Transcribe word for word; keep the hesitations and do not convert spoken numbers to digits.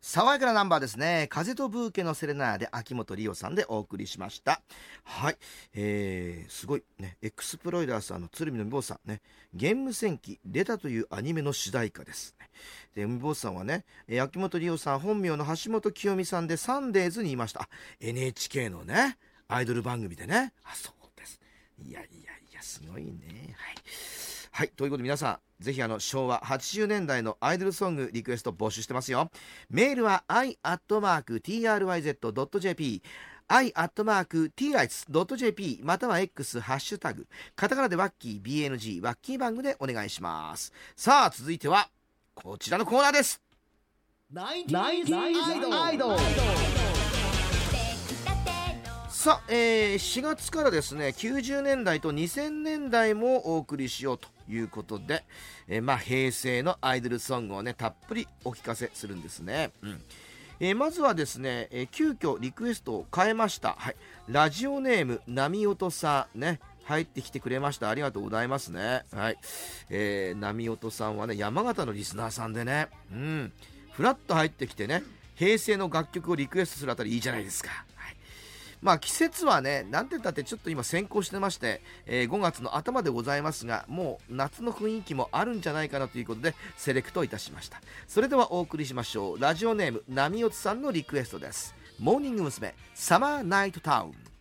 爽やかなナンバーですね。風とブーケのセレナーで秋元里央さんでお送りしました。はい、えー、すごいね。エクスプロイダーさんの鶴見のみぼうさんね、ゲーム戦記レタというアニメの主題歌ですね。でみぼうさんはね、えー秋元里央さん本名の橋本清美さんでサンデーズにいました。あ エヌエイチケー のねアイドル番組でね。あ、そうです。いやいやいや、すごいね。はいはい、ということで皆さん、ぜひあの昭和はちじゅうねんだいのアイドルソングリクエスト募集してますよ。メールは アイアットマークティーアールワイゼットドットジェーピー アイアットマークティーライツドットジェーピー または X ハッシュタグカタカナでワッキー ビーエヌジー ワッキーバングでお願いします。さあ続いてはこちらのコーナーです。 ナインティーズアイドル。 さあ、えー、しがつからですねきゅうじゅうねんだいとにせんねんだいもお送りしようということで、えーまあ、平成のアイドルソングをねたっぷりお聞かせするんですね。うんえー、まずはですね、えー、急遽リクエストを変えました。はい、ラジオネーム波音さんね入ってきてくれました。ありがとうございますね。はい、えー、波音さんはね山形のリスナーさんでね、うんフラッと入ってきてね平成の楽曲をリクエストするあたりいいじゃないですか。はいまあ季節はねなんて言ったってちょっと今先行してまして、えーごがつの頭でございますが、もう夏の雰囲気もあるんじゃないかなということでセレクトいたしました。それではお送りしましょう。ラジオネーム波音さんのリクエストです。モーニング娘。サマーナイトタウン。